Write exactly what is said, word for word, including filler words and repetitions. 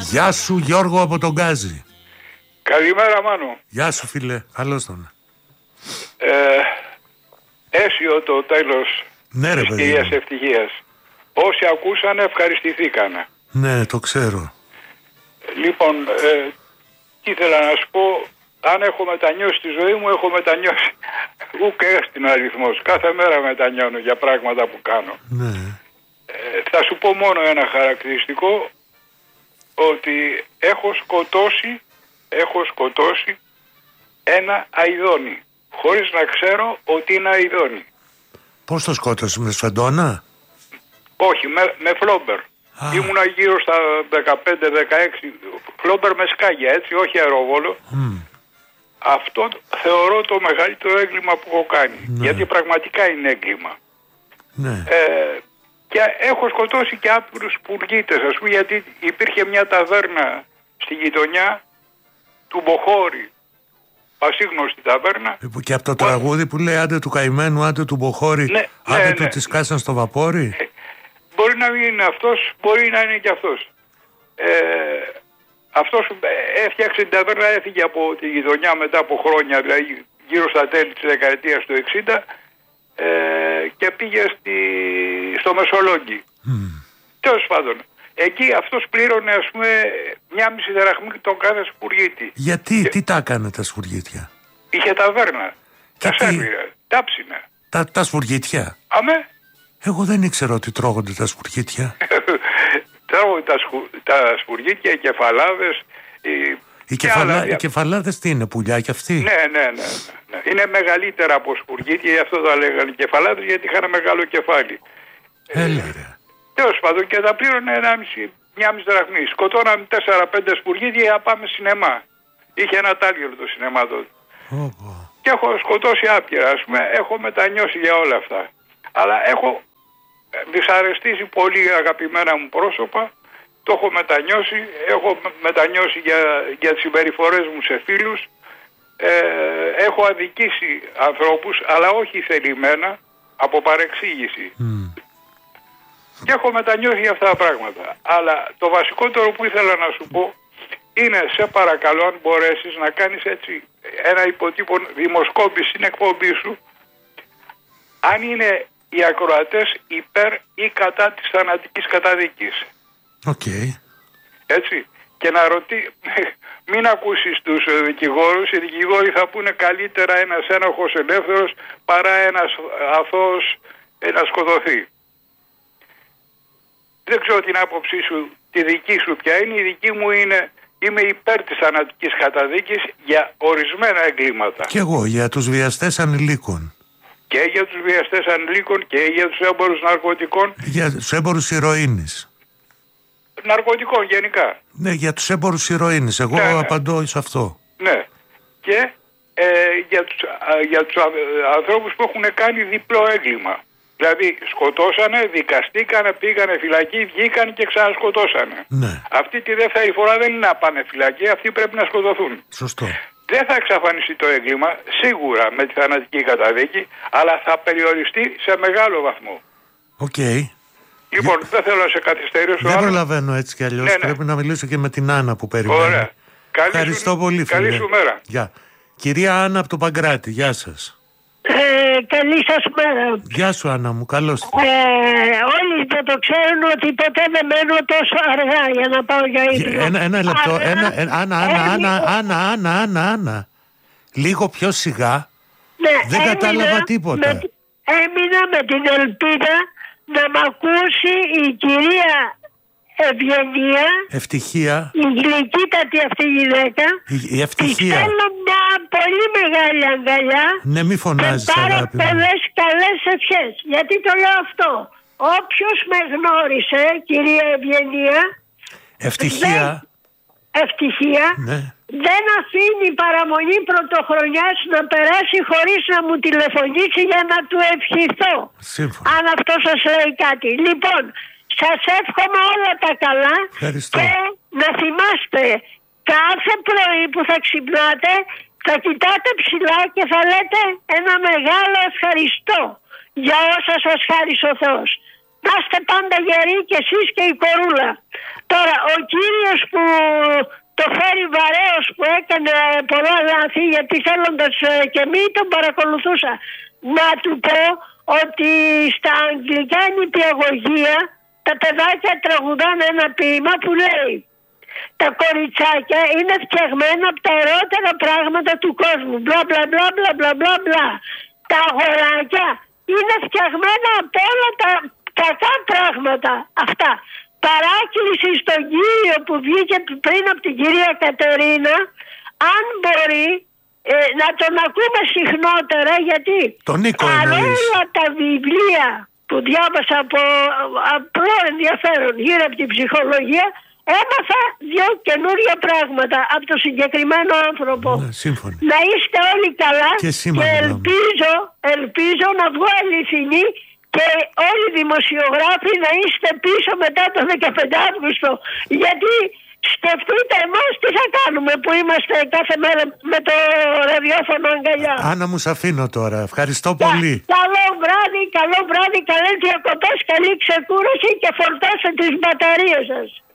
Γεια σου Γιώργο από τον Γκάζι. Καλημέρα Μάνο. Γεια σου φίλε, καλώς τον. Ε, αίσιο το τέλος ναι, της κυρίας Ευτυχίας. Όσοι ακούσανε ευχαριστηθήκανε. Ναι, το ξέρω. Λοιπόν, ε, τι ήθελα να σου πω, αν έχω μετανιώσει τη ζωή μου, έχω μετανιώσει. Ούτε έστειν αριθμός. Κάθε μέρα μετανιώνω για πράγματα που κάνω. Ναι. Ε, θα σου πω μόνο ένα χαρακτηριστικό, ότι έχω σκοτώσει, έχω σκοτώσει ένα αηδόνι, χωρίς να ξέρω ότι είναι αηδόνι. Πώς το σκότωσε, με σφεντόνα? Όχι, με, με φλόμπερ. Α. Ήμουνα γύρω στα δεκαπέντε δεκαέξι, φλόμπερ με σκάγια, έτσι, όχι αεροβόλο. Mm. Αυτό θεωρώ το μεγαλύτερο έγκλημα που έχω κάνει. Ναι. Γιατί πραγματικά είναι έγκλημα. Ναι. Ε, και έχω σκοτώσει και άπειρους πουργίτες, ας πούμε, γιατί υπήρχε μια ταβέρνα στη γειτονιά του Μποχώρη. Πασίγνωστη ταβέρνα. Και από το που... τραγούδι που λέει άντε του καημένου, άντε του Μποχώρη, ναι, άντε ναι, του ναι. Της κάσαν στο βαπόρι. Ε, μπορεί να μην είναι αυτός, μπορεί να είναι και αυτός. Ε, αυτός έφτιαξε την ταβέρνα, έφυγε από τη γειτονιά μετά από χρόνια, δηλαδή γύρω στα τέλη της δεκαετίας του εξήντα, ε, και πήγε στη, στο Μεσολόγγι. Mm. Τέλος πάντων, εκεί αυτός πλήρωνε, ας πούμε, μια μισή δραχμή τον κάθε σπουργίτη. Γιατί, και... τι τα έκανε τα σπουργίτια? Είχε ταβέρνα, τα σέρβιρε, τα ψήνε. Τα, τα σπουργίτια. Αμέ. Εγώ δεν ήξερα ότι τρώγονται τα σπουργίτια. Τρώγονται τα, σκου, τα σπουργίτια, οι κεφαλάδες. Οι, οι, κεφαλά, οι κεφαλάδες τι είναι, πουλιά κι αυτοί? Ναι, ναι, ναι, ναι. Είναι μεγαλύτερα από σπουργίτια, γι' αυτό τα λέγανε κεφαλάδες, γιατί είχαν μεγάλο κεφάλι. Έλα ρε. Τέλος πάντων, και τα πλήρωνε μια μισή δραχμή. Σκοτώναμε τέσσερα πέντε σπουργίτια για να πάμε σινεμά. Είχε ένα τάλιρο το σινεμά τότε. Oh, oh. Και έχω σκοτώσει άπειρα, ας πούμε, έχω μετανιώσει για όλα αυτά. Αλλά έχω δυσαρεστήσει πολύ αγαπημένα μου πρόσωπα, το έχω μετανιώσει, έχω μετανιώσει για, για τις συμπεριφορές μου σε φίλους, ε, έχω αδικήσει ανθρώπους, αλλά όχι θελημένα, από παρεξήγηση. Mm. Και έχω μετανιώσει για αυτά τα πράγματα. Αλλά το βασικότερο που ήθελα να σου πω είναι, σε παρακαλώ, αν μπορέσεις να κάνεις έτσι ένα υποτύπο δημοσκόπηση στην εκπομπή σου, αν είναι οι ακροατές υπέρ ή κατά της θανατικής καταδίκης. Οκ. Okay. Έτσι. Και να ρωτήσει, μην ακούσεις τους δικηγόρους, οι δικηγόροι θα πούνε καλύτερα ένας ένοχος ελεύθερος παρά ένας αθώος να σκοτωθεί. Δεν ξέρω την άποψή σου, τη δική σου ποια είναι, η δική μου είναι, είμαι υπέρ της θανατικής καταδίκης για ορισμένα εγκλήματα. Και εγώ, για τους βιαστές ανηλίκων. Και για τους βιαστές ανηλίκων και για τους έμπορους ναρκωτικών. Για τους έμπορους ηρωίνης. Ναρκωτικών γενικά. Ναι, για τους έμπορους ηρωίνης. Εγώ ναι, απαντώ ναι. σε αυτό. Ναι. Και ε, για τους, α, για τους α, ανθρώπους που έχουν κάνει διπλό έγκλημα. Δηλαδή σκοτώσανε, δικαστήκανε, πήγανε φυλακή, βγήκαν και ξανασκοτώσανε. Ναι. Αυτή τη δεύτερη φορά δεν είναι να πάνε φυλακή, αυτοί πρέπει να σκοτωθούν. Σωστό. Δεν θα εξαφανιστεί το έγκλημα, σίγουρα με τη θανατική καταδίκη, αλλά θα περιοριστεί σε μεγάλο βαθμό. Οκ. Okay. Λοιπόν, Για... δεν θέλω να σε καθυστερήσω. Δεν άλλο. προλαβαίνω έτσι κι αλλιώς. Ναι, ναι. Πρέπει να μιλήσω και με την Άννα που περιμένει. Ωραία. Καλή Ευχαριστώ σου... πολύ, φίλε. Καλή σου μέρα. Γεια. Κυρία Άννα από το Παγκράτη, γεια σας. Ε, καλή σας μέρα. Γεια σου Άννα μου, καλώς. Ε, όλοι το, το ξέρουν ότι ποτέ δεν μένω τόσο αργά για να πάω για ύπνο. Ένα, ένα λεπτό, Άρα, ένα, ένα, Άννα, Άννα, Άννα, Άννα, Άννα, Άννα, Άννα. Λίγο πιο σιγά. Ναι, δεν έμεινα, κατάλαβα τίποτα. Με, έμεινα με την ελπίδα να μ' ακούσει η κυρία Ευγενία. Ευτυχία. Η γλυκύτατη αυτή γυναίκα. Η, η Ευτυχία. Της θέλω μια πολύ μεγάλη αγκαλιά. Ναι, μη φωνάζεις αγάπη μου. Και πάρα πολλές καλές ευχές. Γιατί το λέω αυτό. Όποιος με γνώρισε, κυρία Ευγενία. Ευτυχία. Δεν, ευτυχία. Ναι. Δεν αφήνει παραμονή πρωτοχρονιάς να περάσει χωρίς να μου τηλεφωνήσει για να του ευχηθώ. Σύμφωνα. Αν αυτό σας λέει κάτι. Λοιπόν, σας εύχομαι όλα τα καλά. Ευχαριστώ. Και να θυμάστε, κάθε πρωί που θα ξυπνάτε θα κοιτάτε ψηλά και θα λέτε ένα μεγάλο ευχαριστώ για όσα σας χάρισε ο Θεός. Να είστε πάντα γεροί και εσείς και η κορούλα. Τώρα, ο κύριος που το φέρει βαρέως, που έκανε πολλά λάθη, γιατί θέλοντας και μη τον παρακολουθούσα, να του πω ότι στα αγγλικά νηπιαγωγεία τα παιδάκια τραγουδάνε ένα ποίημα που λέει: τα κοριτσάκια είναι φτιαγμένα από τα ωραιότερα πράγματα του κόσμου. Μπλα μπλα μπλα μπλα μπλα μπλα μπλα. Τα αγοράκια είναι φτιαγμένα από όλα τα κακά πράγματα. Αυτά. Παράκληση στον κύριο που βγήκε πριν από την κυρία Κατερίνα, αν μπορεί ε, να τον ακούμε συχνότερα, γιατί παρόλα τα βιβλία που διάβασα από απλό ενδιαφέρον γύρω από την ψυχολογία, έμαθα δύο καινούργια πράγματα από το συγκεκριμένο άνθρωπο. Ναι, να είστε όλοι καλά και, και ελπίζω, ελπίζω να βγω αληθινή και όλοι οι δημοσιογράφοι να είστε πίσω μετά το δεκαπέντε Αύγουστο. Γιατί σκεφτείτε εμάς τι θα κάνουμε που είμαστε κάθε μέρα με το ραδιόφωνο αγκαλιά. Άννα μου, σ' αφήνω τώρα. Ευχαριστώ πολύ. Καλό βράδυ, καλό βράδυ, καλές διακοπές, καλή ξεκούραση και φορτάστε τις μπαταρίες σας.